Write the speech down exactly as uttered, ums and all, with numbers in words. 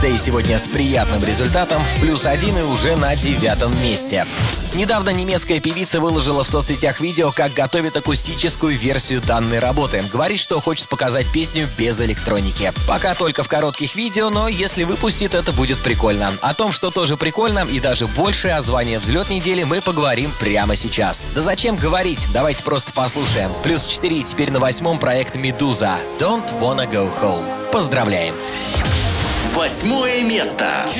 И сегодня с приятным результатом в плюс один и уже на девятом месте. Недавно немецкая певица выложила в соцсетях видео, как готовит акустическую версию данной работы. Говорит, что хочет показать песню без электроники. Пока только в коротких видео, но если выпустит, это будет прикольно. О том, что тоже прикольно и даже больше о звании «Взлет недели» мы поговорим прямо сейчас. Да зачем говорить? Давайте просто послушаем. Плюс четыре теперь на восьмом проект «Медуза». Don't wanna go home. Поздравляем! Восьмое место.